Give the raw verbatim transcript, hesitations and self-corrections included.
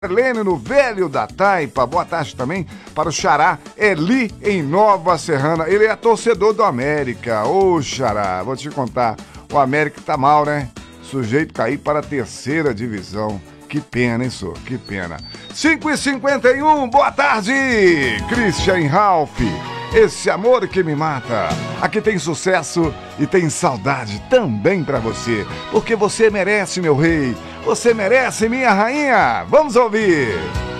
Marlene no Velho da Taipa, boa tarde também para o Xará Eli em Nova Serrana, ele é torcedor do América. Ô Xará, vou te contar, o América tá mal, né? Sujeito cair para a terceira divisão, que pena, hein, senhor? Que pena. cinco e cinquenta e um, boa tarde, Christian Ralph, esse amor que me mata. Aqui tem sucesso e tem saudade também pra você, porque você merece, meu rei. Você merece, minha rainha. Vamos ouvir.